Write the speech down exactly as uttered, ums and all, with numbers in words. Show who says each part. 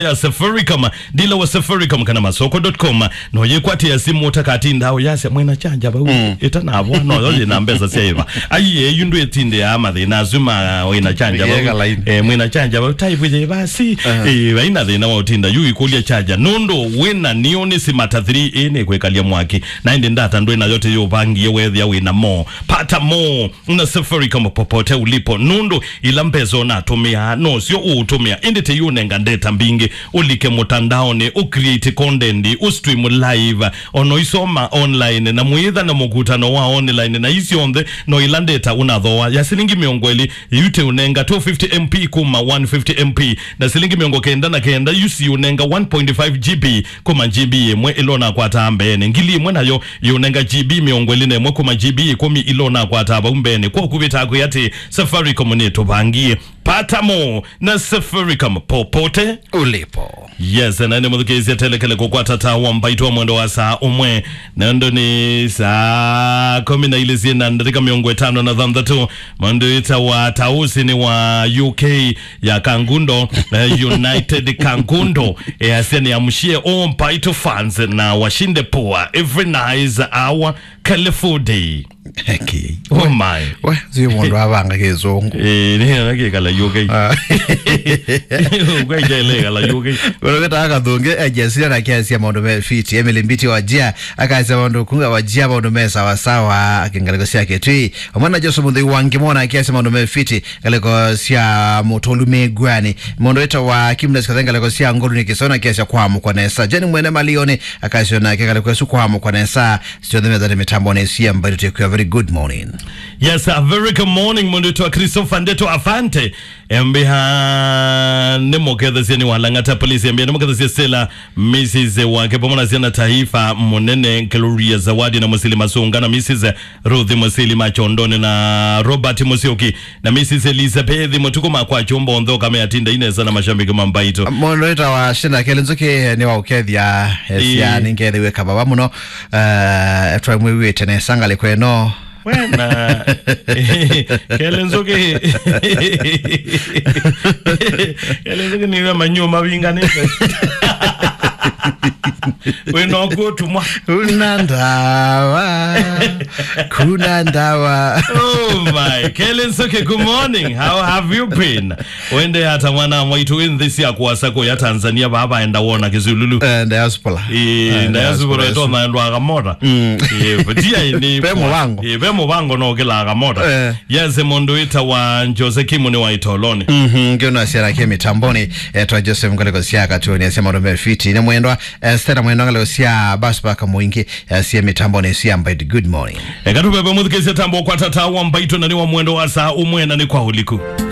Speaker 1: ya Safaricom dila wa Safaricom kana masoko dot com no yekwati ya simu utakati ndao yase mwena chanja ba mm. itana abo no yole nambeza seva ayi yundu etinde ya amathi na zuma wena chanja ba eh mwena chanja ba type je basi eh baina de na utinda yu ikulia chaja nondo wena nione simata three ene kwekalia mwaki na inde ndata ndo na yote yo bangi yewe ya wena mo pata mo na Safaricom popote ulipo nondo ilambezo na tumia no sio utumia inde te yunenga ndeta mbingi ulike mutandaoni ucreate content ustream live ono isoma online na muitha na mukutano wa online na isi onde no ilandeta unathoa ya silingi miongweli yute unenga two hundred fifty megabytes kuma one hundred fifty megabytes na silingi miongo kenda na kenda yusi unenga one point five gigabytes kuma G B mwe ilona kwa tambene ngili mwe nayo yunenga G B miongweli ne mwe kuma G B kumi ilona kwa taba umbene kwa kubita kuyati Safaricom neto bangie pata mo na Safaricom popote
Speaker 2: ulipo.
Speaker 1: Yes, na ene mudhukezi ya telekele kwa tata wambaito wa mwendo wa saa umwe nando ni saa kumi na ili zina ndika miongo etano na dhamdatu mwendo ita wa tausi ni wa U K ya Kangundo uh, United Kangundo ya aseni ya mshie o mpaito fans na washinde poa every nice hour Kalifudi.
Speaker 2: Heki.
Speaker 1: Oh my.
Speaker 2: We, zi mwendo wabanga kizungu.
Speaker 1: Eh, ni hana kala U K. Kwa ijele kala U K.
Speaker 2: Wala aka dhunge ajasira na kiasi ya maundu me fiti Emily Mbiti wajia akaisa maundu kunga wajia maundu me sawa sawa akingaliko siya ketui wamana josu mundu wangi mwana kiasi maundu me fiti kaliko siya mutolu megwani maundu ita wa kimnes kathenga kaliko siya ngolu ni kisona kiasi ya kwa mkwa nesa jeni mwene malioni akaisa na kia kaliko su kwa mkwa nesa siyo dhime zade mitambo nesiya mbaitu tekuwa very good morning.
Speaker 1: Yes, a very good morning mundu ito wa Christopher Ndeto Afante Mbiha nemo ketha siya ni walangata polisi Mbiha nemo ketha siya Stella Missus wake pomona siya na taifa monene Gloria Zawadi na Musili Masunga na Missus Ruthi Musili Machondone na Robert Musioki na Missus Elizabeth Mutukuma kwa chumbo ondo kame ya tinda ineza na mashambiki mambaito
Speaker 2: mono ita wa shina kelenzuki ni wa ukezi ya siya ninge dhiwe kababa muno etuwa mwiwe tene sangale kweno
Speaker 1: Wena Kelenzuki Kelenzuki niwe manyuma winga nese Weno kutu mwa
Speaker 2: Unandawa Kunandawa.
Speaker 1: Oh my Kelenzuki, good morning. How have you been? Wende hata mwana mwaitu in this ya kuwasako ya Tanzania baba enda wona kizululu
Speaker 2: uh, Diaspora
Speaker 1: Ee uh, Diaspora eto na endo agamoda Ee Patia ini
Speaker 2: Bemo wango
Speaker 1: Ee Bemo wango no kila agamoda uh. Yes mondo ita wa Jose Kimu ni wa itoloni
Speaker 2: Mhm Gyono asira kia mitamboni Eto Joseph mkaleko siya katuoni Asya madombe fiti Ine mwendwa Estera mwendwa ngaleko siya Basbaka mwingi Siya mitamboni siya mbaiti good morning.
Speaker 1: Ekatu bebe mudhike siya tambo kwa tata wa mbaito na ni wa mwendo wa saa umwe na ni kwa uliku